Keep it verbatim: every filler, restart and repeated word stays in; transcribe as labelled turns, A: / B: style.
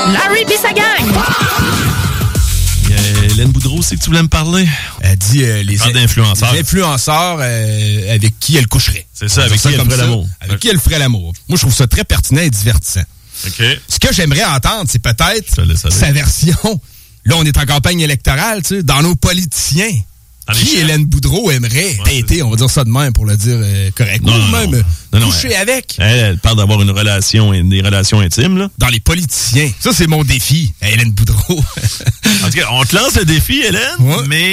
A: Larry pis sa gang.
B: Euh, Hélène Boudreau, c'est que tu voulais me parler?
C: Elle dit euh, les,
B: in- influenceurs.
C: les influenceurs euh, avec qui elle coucherait.
B: C'est ça, avec qui elle ferait l'amour.
C: Avec okay. qui elle ferait l'amour. Moi, je trouve ça très pertinent et divertissant.
B: OK.
C: Ce que j'aimerais entendre, c'est peut-être
B: ça laisse, ça
C: sa version. Là, on est en campagne électorale, tu sais, dans nos politiciens. Qui chefs. Hélène Boudreau aimerait ouais, têter, on va dire ça de même pour le dire euh, correctement, ou même euh, non, non, coucher
B: non, elle,
C: avec.
B: Elle, elle parle d'avoir une relation, des relations intimes, là.
C: Dans les politiciens. Ça, c'est mon défi, Hélène Boudreau.
B: En tout cas, on te lance le défi, Hélène, ouais. mais